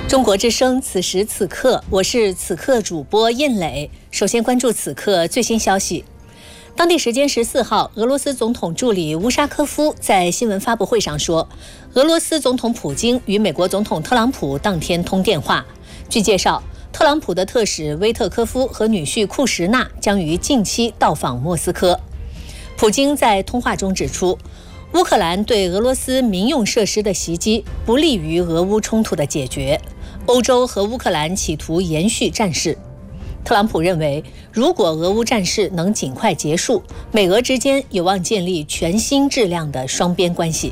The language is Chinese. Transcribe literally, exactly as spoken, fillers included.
中国之声，此时此刻，我是此刻主播印磊。首先关注此刻最新消息。当地时间十四号，俄罗斯总统助理乌沙科夫在新闻发布会上说，俄罗斯总统普京与美国总统特朗普当天通电话。据介绍，特朗普的特使威特科夫和女婿库什纳将于近期到访莫斯科。普京在通话中指出，乌克兰对俄罗斯民用设施的袭击不利于俄乌冲突的解决，欧洲和乌克兰企图延续战事。特朗普认为，如果俄乌战事能尽快结束，美俄之间有望建立全新质量的双边关系。